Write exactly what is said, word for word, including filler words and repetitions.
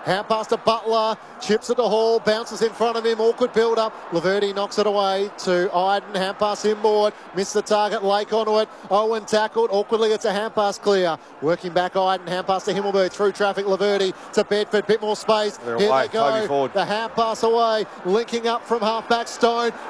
Hand pass to Butler. Chips it to Hall. Bounces in front of him. Awkward build-up. Laverty knocks it away to Iden. Hand pass inboard. Missed the target. Lake onto it. Owen tackled. Awkwardly, it's a hand pass clear. Working back Iden. Hand pass to Himmelberg. Through traffic. Laverty to Bedford. Bit more space. They're Here away. they go. Toby forward. The hand pass away. Linking up from half-back Stone.